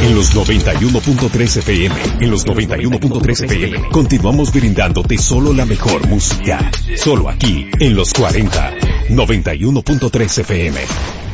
En los 91.3 FM, en los 91.3 FM, continuamos brindándote solo la mejor música. Solo aquí, en los 40, 91.3 FM.